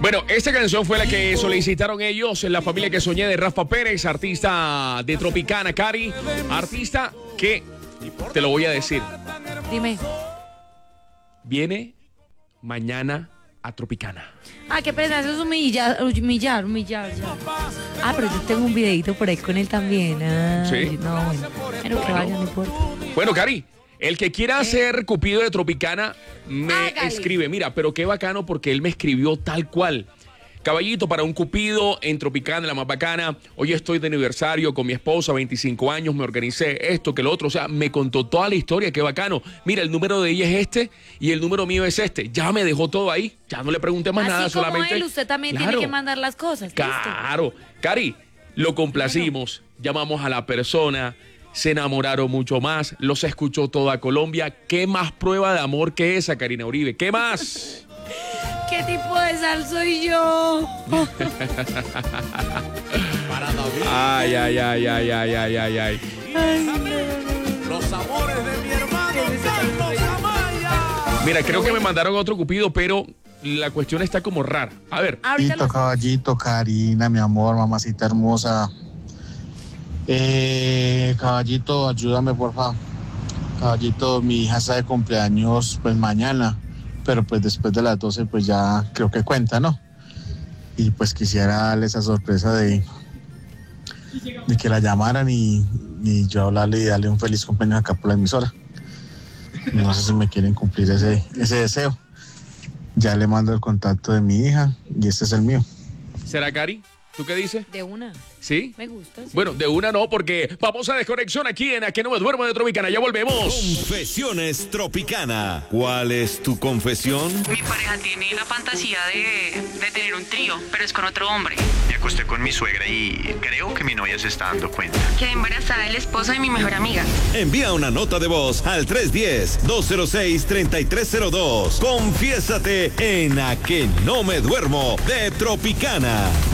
Bueno, esta canción fue la que solicitaron ellos en La Familia que Soñé de Rafa Pérez, artista de Tropicana, Cari. Artista que, te lo voy a decir, Dime. viene mañana a Tropicana. Ah, qué pena, eso es humillar. Ya. Ah, pero yo tengo un videito por ahí con él también. Ay, ¿Sí? No, bueno. Pero que vaya, no importa. Bueno, Cari, el que quiera ser Cupido de Tropicana me Hágale. escribe. Mira, pero qué bacano porque él me escribió tal cual. Caballito, para un Cupido en Tropicana, la más bacana. Hoy estoy de aniversario con mi esposa, 25 años, me organicé esto, que lo otro. O sea, me contó toda la historia, qué bacano. Mira, el número de ella es este y el número mío es este. Ya me dejó todo ahí. Ya no le pregunté más nada, Así como solamente. él, usted también Claro. tiene que mandar las cosas. ¿listo? Claro. Cari, lo complacimos, llamamos a la persona, se enamoraron mucho más, los escuchó toda Colombia. ¿Qué más prueba de amor que esa, Karina Uribe? ¿Qué más? ¿Qué tipo de sal soy yo? Ay, ay, ay, ay, ay, ay, ay, ay. Los amores de mi hermano Carlos Amaya. Mira, creo que me mandaron otro Cupido, pero la cuestión está como rara. A ver, Ahorita lo... Caballito, Karina, mi amor, mamacita hermosa. Caballito, ayúdame, por favor. Caballito, mi hija está de cumpleaños, pues mañana, pero pues después de las 12, pues ya creo que cuenta, ¿no? Y pues quisiera darle esa sorpresa de que la llamaran y yo hablarle y darle un feliz cumpleaños acá por la emisora. No sé si me quieren cumplir ese deseo. Ya le mando el contacto de mi hija y este es el mío. ¿será, Cari? ¿Tú qué dices? De una. ¿Sí? Me gusta. Sí. Bueno, de una no, porque vamos a desconexión aquí en A que no me duermo de Tropicana. Ya volvemos. Confesiones Tropicana. ¿Cuál es tu confesión? Mi pareja tiene la fantasía de tener un trío, pero es con otro hombre. Me acosté con mi suegra y creo que mi novia se está dando cuenta. Quedé embarazada del esposo de mi mejor amiga. Envía una nota de voz al 310-206-3302. Confiésate en A que no me duermo de Tropicana.